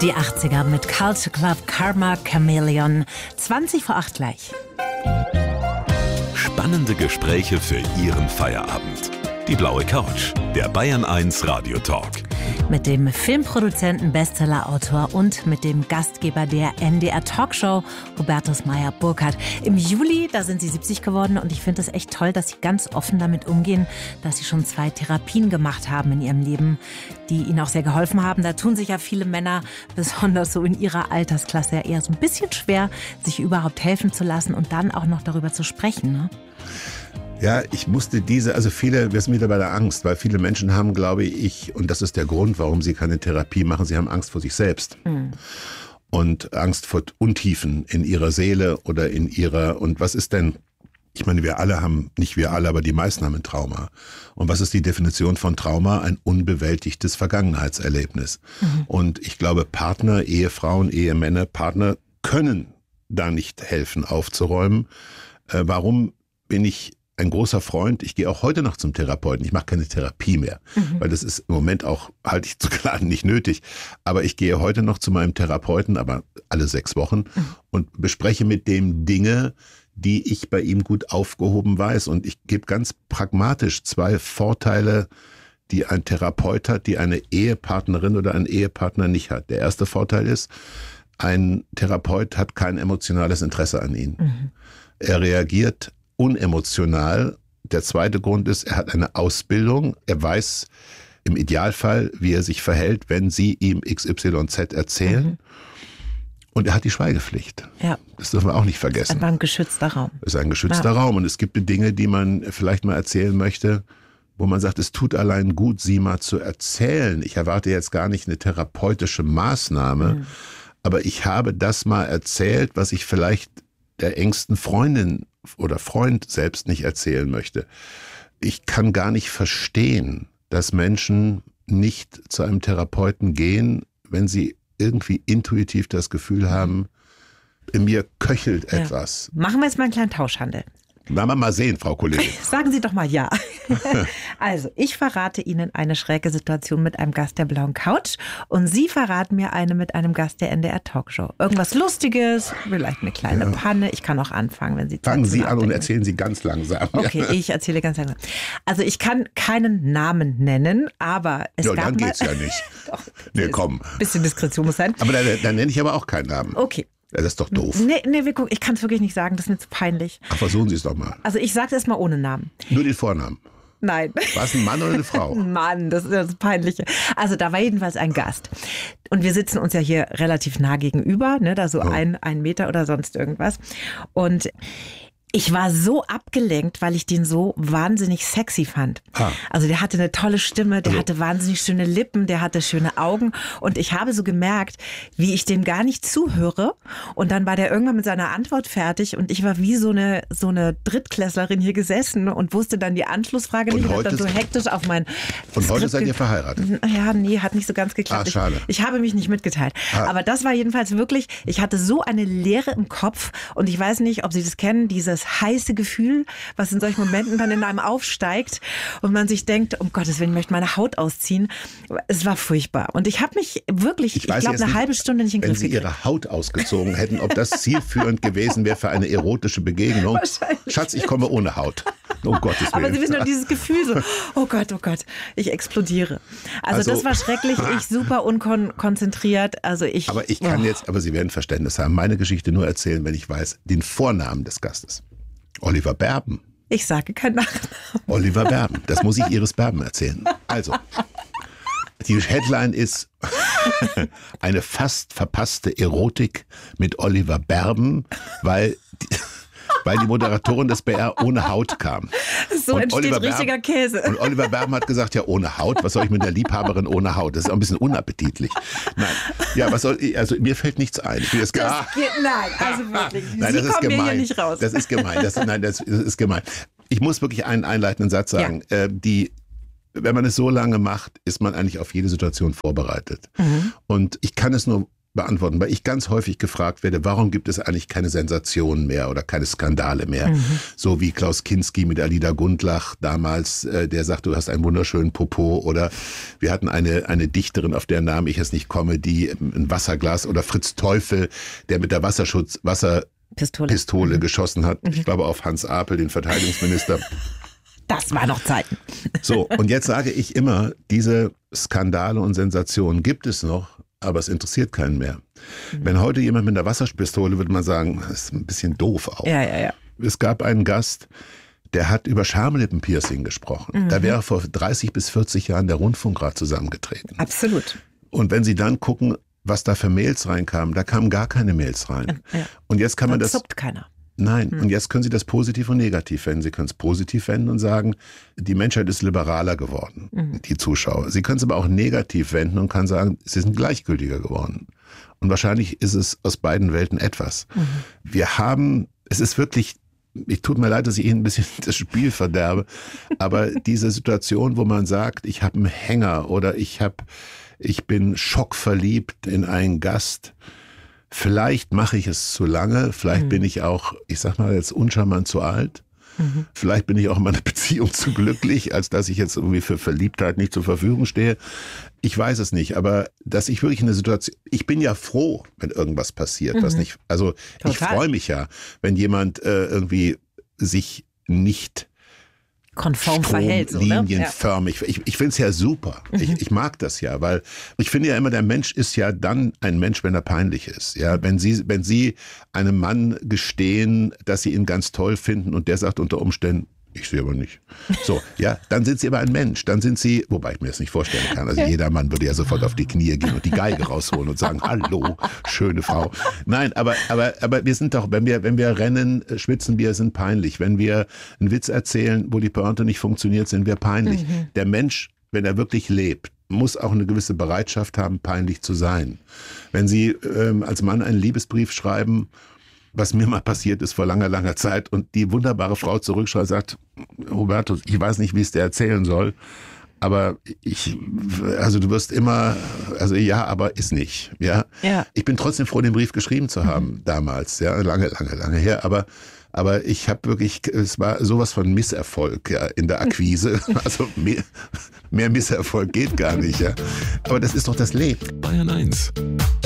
Die 80er mit Culture Club, Karma Chameleon. 20 vor 8 gleich. Spannende Gespräche für Ihren Feierabend. Die blaue Couch, der Bayern 1 Radio Talk. Mit dem Filmproduzenten, Bestsellerautor und mit dem Gastgeber der NDR Talkshow, Hubertus Meyer-Burkhardt. Im Juli, da sind Sie 70 geworden und ich finde es echt toll, dass Sie ganz offen damit umgehen, dass Sie schon 2 Therapien gemacht haben in Ihrem Leben, die Ihnen auch sehr geholfen haben. Da tun sich ja viele Männer, besonders so in ihrer Altersklasse, ja eher so ein bisschen schwer, sich überhaupt helfen zu lassen und dann auch noch darüber zu sprechen, ne? Ja, ich musste wir sind wieder bei der Angst, weil viele Menschen haben, glaube ich, und das ist der Grund, warum sie keine Therapie machen, sie haben Angst vor sich selbst. Und Angst vor Untiefen in ihrer Seele oder und was ist denn, ich meine, nicht wir alle, aber die meisten haben ein Trauma. Und was ist die Definition von Trauma? Ein unbewältigtes Vergangenheitserlebnis. Und ich glaube, Partner, Ehefrauen, Ehemänner, Partner können da nicht helfen, aufzuräumen. Warum bin ich ein großer Freund? Ich gehe auch heute noch zum Therapeuten. Ich mache keine Therapie mehr, weil das ist im Moment auch, halte ich zu geladen, nicht nötig. Aber ich gehe heute noch zu meinem Therapeuten, aber alle 6 Wochen und bespreche mit dem Dinge, die ich bei ihm gut aufgehoben weiß. Und ich gebe ganz pragmatisch 2 Vorteile, die ein Therapeut hat, die eine Ehepartnerin oder ein Ehepartner nicht hat. Der erste Vorteil ist, ein Therapeut hat kein emotionales Interesse an Ihnen. Er reagiert unemotional. Der zweite Grund ist, er hat eine Ausbildung. Er weiß im Idealfall, wie er sich verhält, wenn Sie ihm XYZ erzählen. Und er hat die Schweigepflicht. Ja. Das dürfen wir auch nicht vergessen. Das ist ein geschützter Raum. Es ist ein geschützter Raum. Und es gibt Dinge, die man vielleicht mal erzählen möchte, wo man sagt, es tut allein gut, sie mal zu erzählen. Ich erwarte jetzt gar nicht eine therapeutische Maßnahme, aber ich habe das mal erzählt, was ich vielleicht der engsten Freundin oder Freund selbst nicht erzählen möchte. Ich kann gar nicht verstehen, dass Menschen nicht zu einem Therapeuten gehen, wenn sie irgendwie intuitiv das Gefühl haben, in mir köchelt etwas. Machen wir jetzt mal einen kleinen Tauschhandel. Werden wir mal sehen, Frau Kollegin. Sagen Sie doch mal ja. Also, ich verrate Ihnen eine schräge Situation mit einem Gast der blauen Couch und Sie verraten mir eine mit einem Gast der NDR Talkshow. Irgendwas Lustiges, vielleicht eine kleine Panne. Ich kann auch anfangen, wenn Sie Zeit Fangen Sie an nachdenken. Und erzählen Sie ganz langsam. Okay, ich erzähle ganz langsam. Also, ich kann keinen Namen nennen, aber es gab dann mal... geht's ja nicht. Doch, Nee, komm. Ein bisschen Diskretion muss sein. Aber dann nenne ich aber auch keinen Namen. Okay. Ja, das ist doch doof. Nee, ich kann es wirklich nicht sagen, das ist mir zu peinlich. Ach, versuchen Sie es doch mal. Also ich sage es erstmal ohne Namen. Nur den Vornamen. Nein. War es ein Mann oder eine Frau? Mann, das ist das Peinliche. Also da war jedenfalls ein Gast. Und wir sitzen uns ja hier relativ nah gegenüber, ne, da so ein Meter oder sonst irgendwas. Und ich war so abgelenkt, weil ich den so wahnsinnig sexy fand. Also der hatte eine tolle Stimme, der hatte wahnsinnig schöne Lippen, der hatte schöne Augen. Und ich habe so gemerkt, wie ich dem gar nicht zuhöre. Und dann war der irgendwann mit seiner Antwort fertig und ich war wie so eine Drittklässlerin hier gesessen und wusste dann die Anschlussfrage nicht. Und hab dann so hektisch auf mein Und heute seid ihr verheiratet? Ja, nee, hat nicht so ganz geklappt. Schade. Ich habe mich nicht mitgeteilt. Aber das war jedenfalls wirklich, ich hatte so eine Leere im Kopf und ich weiß nicht, ob Sie das kennen, dieses heiße Gefühl, was in solchen Momenten dann in einem aufsteigt und man sich denkt, um Gottes Willen, ich möchte meine Haut ausziehen. Es war furchtbar. Und ich habe mich wirklich, ich glaube, eine halbe Stunde nicht in den Griff gekriegt. Wenn Sie Ihre Haut ausgezogen hätten, ob das zielführend gewesen wäre für eine erotische Begegnung. Schatz, ich komme ohne Haut. Oh Gottes Willen. Aber Sie wissen nur dieses Gefühl so, oh Gott, ich explodiere. Also das war schrecklich, ich super unkonzentriert. Aber Sie werden Verständnis haben. Meine Geschichte nur erzählen, wenn ich weiß, den Vornamen des Gastes. Oliver Berben. Ich sage keinen Nachnamen. Oliver Berben. Das muss ich Iris Berben erzählen. Also, die Headline ist eine fast verpasste Erotik mit Oliver Berben, weil die Moderatorin des BR ohne Haut kam. So entsteht richtiger Käse. Und Oliver Berben hat gesagt, ja, ohne Haut, was soll ich mit der Liebhaberin ohne Haut? Das ist auch ein bisschen unappetitlich. Nein, ja, also mir fällt nichts ein. Ich will das nein, also wirklich, nein, Sie kommen mir hier nicht raus. Das ist gemein. Das ist gemein. Ich muss wirklich einen einleitenden Satz sagen. Ja. Wenn man es so lange macht, ist man eigentlich auf jede Situation vorbereitet. Und ich kann es nur beantworten, weil ich ganz häufig gefragt werde, warum gibt es eigentlich keine Sensationen mehr oder keine Skandale mehr? So wie Klaus Kinski mit Alida Gundlach damals, der sagt, du hast einen wunderschönen Popo, oder wir hatten eine Dichterin, auf deren Namen ich jetzt nicht komme, die ein Wasserglas, oder Fritz Teufel, der mit der Wasserpistole geschossen hat. Ich glaube auf Hans Apel, den Verteidigungsminister. Das war noch Zeiten. So, und jetzt sage ich immer, diese Skandale und Sensationen gibt es noch, aber es interessiert keinen mehr. Wenn heute jemand mit einer Wasserpistole, würde man sagen, das ist ein bisschen doof auch. Ja. Es gab einen Gast, der hat über Schamlippenpiercing gesprochen. Da wäre vor 30 bis 40 Jahren der Rundfunkrat zusammengetreten. Absolut. Und wenn Sie dann gucken, was da für Mails reinkamen, da kamen gar keine Mails rein. Ja. Und jetzt kann man das... zuppt keiner. Nein, und jetzt können Sie das positiv und negativ wenden. Sie können es positiv wenden und sagen, die Menschheit ist liberaler geworden, die Zuschauer. Sie können es aber auch negativ wenden und kann sagen, sie sind gleichgültiger geworden. Und wahrscheinlich ist es aus beiden Welten etwas. Es ist wirklich, tut mir leid, dass ich Ihnen ein bisschen das Spiel verderbe, aber diese Situation, wo man sagt, ich habe einen Hänger oder ich bin schockverliebt in einen Gast. Vielleicht mache ich es zu lange, vielleicht bin ich auch, ich sag mal jetzt uncharmant zu alt. Vielleicht bin ich auch in meiner Beziehung zu glücklich, als dass ich jetzt irgendwie für Verliebtheit nicht zur Verfügung stehe. Ich weiß es nicht, aber dass ich wirklich in der Situation, ich bin ja froh, wenn irgendwas passiert, was nicht, also ich freue mich ja, wenn jemand irgendwie sich nicht konform verhält, so, ne? linienförmig. Ich finde es ja super. Ich mag das ja, weil ich finde ja immer, der Mensch ist ja dann ein Mensch, wenn er peinlich ist. Ja, wenn Sie einem Mann gestehen, dass Sie ihn ganz toll finden und der sagt unter Umständen, ich sehe aber nicht. So, ja, dann sind Sie aber ein Mensch. Dann sind Sie, wobei ich mir das nicht vorstellen kann. Also jeder Mann würde ja sofort auf die Knie gehen und die Geige rausholen und sagen, hallo, schöne Frau. Nein, aber wir sind doch, wenn wir rennen, schwitzen wir, sind peinlich. Wenn wir einen Witz erzählen, wo die Pointe nicht funktioniert, sind wir peinlich. Der Mensch, wenn er wirklich lebt, muss auch eine gewisse Bereitschaft haben, peinlich zu sein. Wenn Sie als Mann einen Liebesbrief schreiben, was mir mal passiert ist vor langer, langer Zeit, und die wunderbare Frau zurückschreibt, sagt, Hubertus, ich weiß nicht, wie ich es dir erzählen soll, aber du wirst immer, also ja, aber ist nicht, ja. Ich bin trotzdem froh, den Brief geschrieben zu haben damals, ja, lange her, aber ich habe wirklich, es war sowas von Misserfolg, ja, in der Akquise, also mehr Misserfolg geht gar nicht, ja. Aber das ist doch das Leben. Bayern 1